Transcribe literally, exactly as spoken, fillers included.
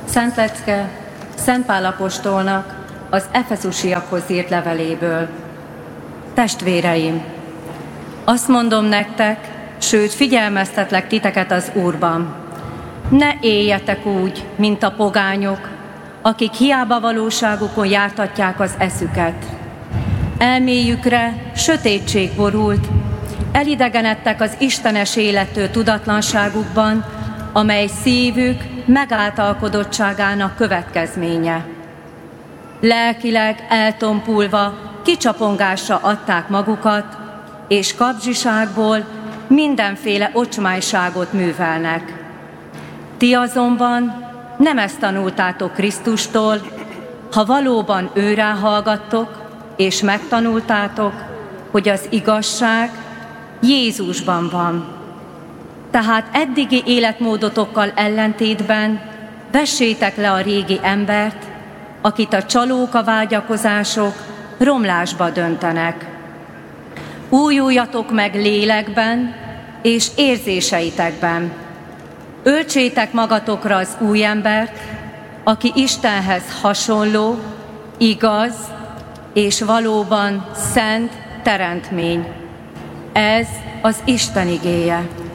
Szent lecke Szent Pál apostolnak az Efeszusiakhoz írt leveléből. Testvéreim, azt mondom nektek, sőt figyelmeztetlek titeket az Úrban. Ne éljetek úgy, mint a pogányok, akik hiába valóságukon jártatják az eszüket. Elméjükre sötétség borult, elidegenedtek az istenes élettől tudatlanságukban, amely szívük megáltalkodottságának következménye. Lelkileg eltompulva kicsapongásra adták magukat, és kapzsiságból mindenféle ocsmányságot művelnek. Ti azonban nem ezt tanultátok Krisztustól, ha valóban őrá hallgattok, és megtanultátok, hogy az igazság Jézusban van. Tehát eddigi életmódotokkal ellentétben vessétek le a régi embert, akit a csalók, a vágyakozások romlásba döntenek. Újuljatok meg lélekben és érzéseitekben. Öltsétek magatokra az új embert, aki Istenhez hasonló, igaz és valóban szent teremtmény. Ez az Isten igéje.